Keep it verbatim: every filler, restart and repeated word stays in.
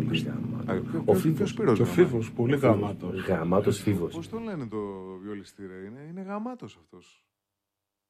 Ο Φίβος. Και ο Φίβος, πολύ γαμάτος. Γαμάτος Φίβος. Πώς τον λένε το βιολιστή, ρε, είναι, είναι γαμάτος αυτός.